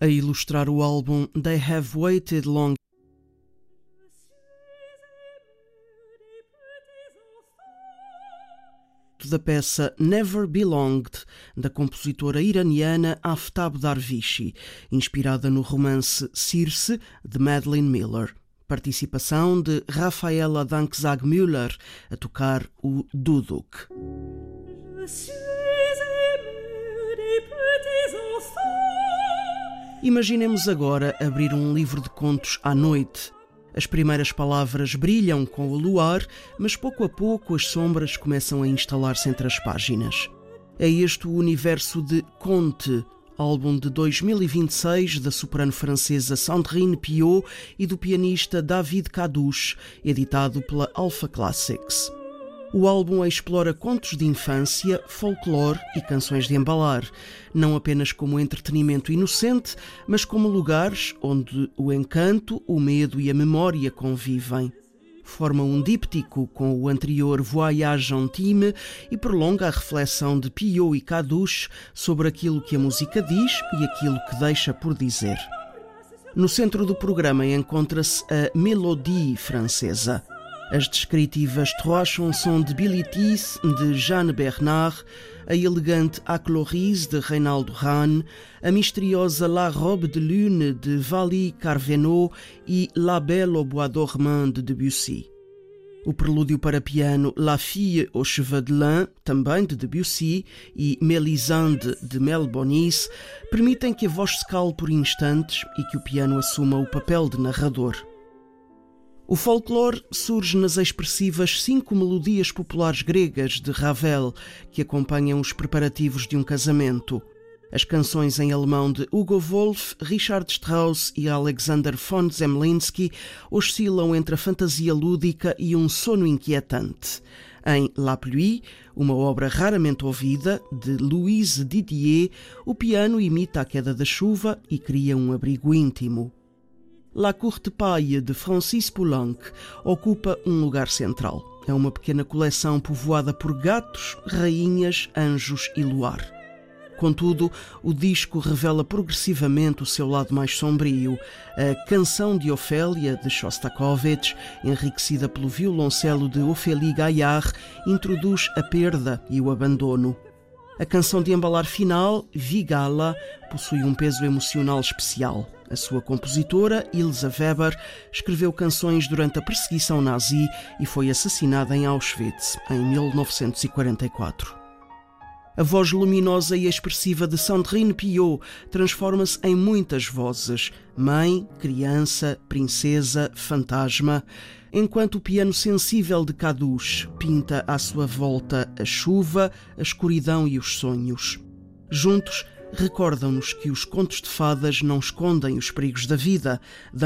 A ilustrar o álbum They Have Waited Long da peça Never Belonged, da compositora iraniana Aftab Darvishi, inspirada no romance Circe, de Madeline Miller. Participação de Rafaela Dankzag-Müller a tocar o duduk. Imaginemos agora abrir um livro de contos à noite. As primeiras palavras brilham com o luar, mas pouco a pouco as sombras começam a instalar-se entre as páginas. É este o universo de Conte, álbum de 2026 da soprano francesa Sandrine Piot e do pianista David Cadouche, editado pela Alpha Classics. O álbum explora contos de infância, folclore e canções de embalar, não apenas como entretenimento inocente, mas como lugares onde o encanto, o medo e a memória convivem. Forma um díptico com o anterior Voyage intime e prolonga a reflexão de Piot e Cadouche sobre aquilo que a música diz e aquilo que deixa por dizer. No centro do programa encontra-se a Mélodie francesa. As descritivas Trois chansons de Bilitis, de Jeanne Bernard, a elegante A Cloris, de Reynaldo Rahn, a misteriosa La Robe de Lune, de Vali Carvenot e La Belle au Bois dormant, de Debussy. O prelúdio para piano La Fille aux cheveux de lin, também de Debussy, e Mélisande, de Mel Bonis, permitem que a voz se cale por instantes e que o piano assuma o papel de narrador. O folclore surge nas expressivas 5 melodias populares gregas de Ravel, que acompanham os preparativos de um casamento. As canções em alemão de Hugo Wolf, Richard Strauss e Alexander von Zemlinsky oscilam entre a fantasia lúdica e um sono inquietante. Em La Pluie, uma obra raramente ouvida, de Louise Didier, o piano imita a queda da chuva e cria um abrigo íntimo. La Courte Paille, de Francis Poulenc, ocupa um lugar central. É uma pequena coleção povoada por gatos, rainhas, anjos e luar. Contudo, o disco revela progressivamente o seu lado mais sombrio. A Canção de Ofélia, de Shostakovich, enriquecida pelo violoncelo de Ophélie Gaillard, introduz a perda e o abandono. A canção de embalar final, Vigala, possui um peso emocional especial. A sua compositora, Ilse Weber, escreveu canções durante a perseguição nazi e foi assassinada em Auschwitz, em 1944. A voz luminosa e expressiva de Sandrine Piot transforma-se em muitas vozes: mãe, criança, princesa, fantasma, enquanto o piano sensível de Cadouche pinta à sua volta a chuva, a escuridão e os sonhos. Juntos, recordam-nos que os contos de fadas não escondem os perigos da vida,